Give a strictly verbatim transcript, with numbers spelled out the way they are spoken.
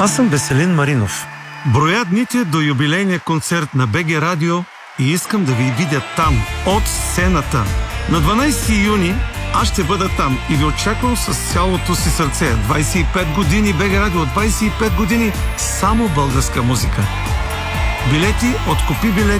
Аз съм Веселин Маринов. Броя дните до юбилейния концерт на БГ Радио и искам да ви видя там, от сцената. На дванайсети юни аз ще бъда там и ви очаквам с цялото си сърце. двайсет и пет години БГ Радио, двайсет и пет години само българска музика. Билети от Купи билети